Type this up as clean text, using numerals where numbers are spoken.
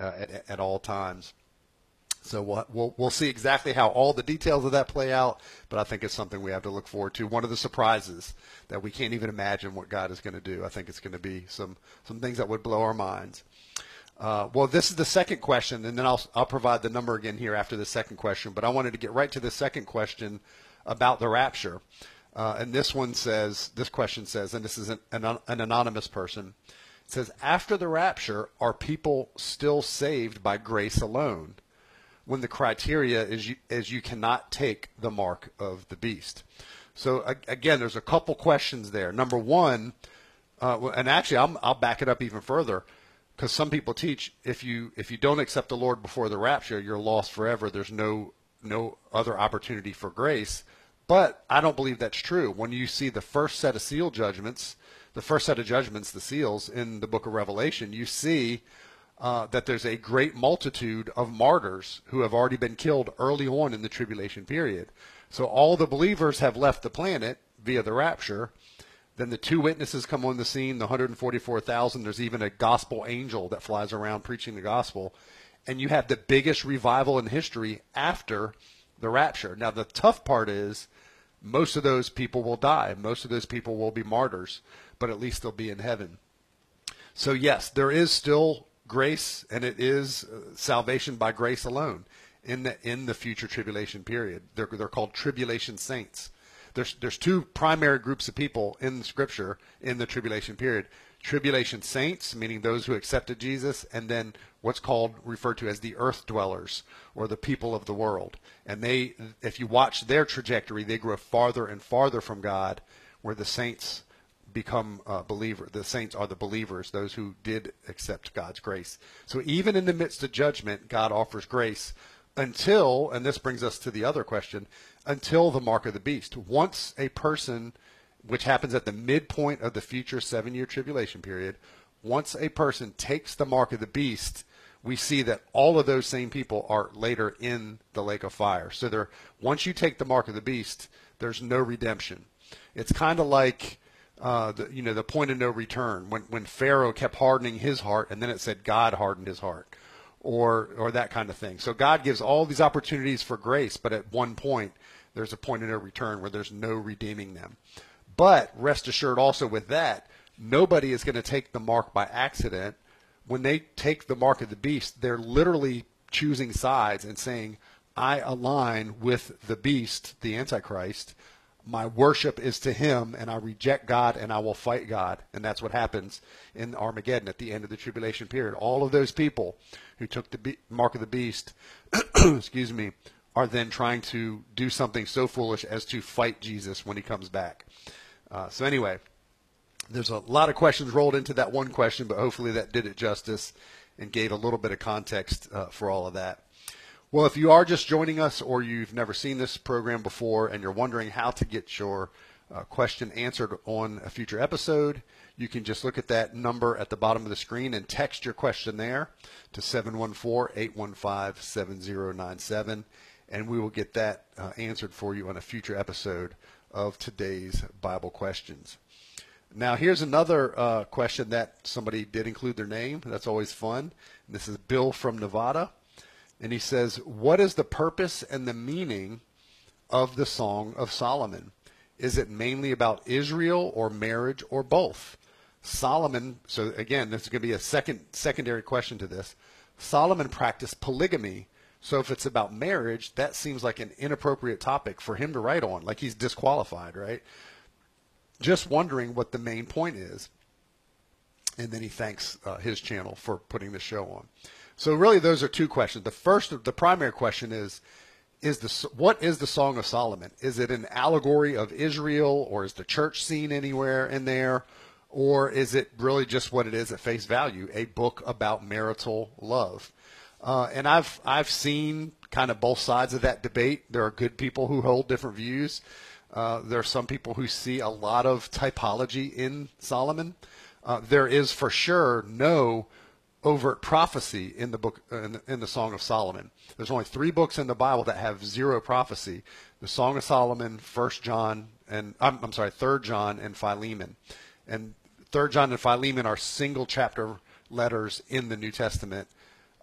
at all times. So we'll see exactly how all the details of that play out, but I think it's something we have to look forward to. One of the surprises that we can't even imagine what God is going to do. I think it's going to be some things that would blow our minds. Well, this is the second question, and then I'll provide the number again here after the second question. But I wanted to get right to the second question about the rapture. And this question says, and this is an anonymous person, it says, after the rapture, are people still saved by grace alone, when the criteria is you cannot take the mark of the beast? So again, there's a couple questions there. Number one, and actually I'll back it up even further, because some people teach if you don't accept the Lord before the rapture, you're lost forever. There's no other opportunity for grace. But I don't believe that's true. When you see the first set of seal judgments, the seals in the book of Revelation, you see that there's a great multitude of martyrs who have already been killed early on in the tribulation period. So all the believers have left the planet via the rapture. Then the two witnesses come on the scene, the 144,000. There's even a gospel angel that flies around preaching the gospel. And you have the biggest revival in history after the rapture. Now, the tough part is most of those people will die. Most of those people will be martyrs, but at least they'll be in heaven. So, yes, there is still grace, and it is salvation by grace alone in the future tribulation period. They're called tribulation saints. There's two primary groups of people in the Scripture in the tribulation period. Tribulation saints, meaning those who accepted Jesus, and then what's referred to as the earth dwellers, or the people of the world. And if you watch their trajectory, they grow farther and farther from God, where the saints become believers. The saints are the believers, those who did accept God's grace. So even in the midst of judgment, God offers grace until, and this brings us to the other question, until the mark of the beast. Once a person, which happens at the midpoint of the future 7-year tribulation period, once a person takes the mark of the beast, we see that all of those same people are later in the lake of fire. So once you take the mark of the beast, there's no redemption. It's kind of like the point of no return, when Pharaoh kept hardening his heart, and then it said God hardened his heart, or that kind of thing. So God gives all these opportunities for grace, but at one point, there's a point of no return where there's no redeeming them. But rest assured also with that, nobody is going to take the mark by accident. When they take the mark of the beast, they're literally choosing sides and saying, I align with the beast, the Antichrist. My worship is to him, and I reject God, and I will fight God. And that's what happens in Armageddon at the end of the tribulation period. All of those people who took the mark of the beast, excuse me, are then trying to do something so foolish as to fight Jesus when he comes back. So anyway, there's a lot of questions rolled into that one question, but hopefully that did it justice and gave a little bit of context for all of that. Well, if you are just joining us, or you've never seen this program before and you're wondering how to get your question answered on a future episode, you can just look at that number at the bottom of the screen and text your question there to 714-815-7097, and we will get that answered for you on a future episode of today's Bible Questions. Now, here's another question that somebody did include their name. That's always fun. This is Bill from Nevada. And he says, what is the purpose and the meaning of the Song of Solomon? Is it mainly about Israel or marriage or both? Solomon, so again, this is going to be a secondary question to this. Solomon practiced polygamy. So if it's about marriage, that seems like an inappropriate topic for him to write on, like he's disqualified, right? Just wondering what the main point is. And then he thanks his channel for putting the show on. So really those are two questions. The primary question is what is the Song of Solomon? Is it an allegory of Israel, or is the church seen anywhere in there? Or is it really just what it is at face value, a book about marital love? And I've seen kind of both sides of that debate. There are good people who hold different views. There are some people who see a lot of typology in Solomon. There is for sure no overt prophecy in the book, in the Song of Solomon. There's only 3 books in the Bible that have zero prophecy: the Song of Solomon, 1 John, and 3 John and Philemon. And 3 John and Philemon are single chapter letters in the New Testament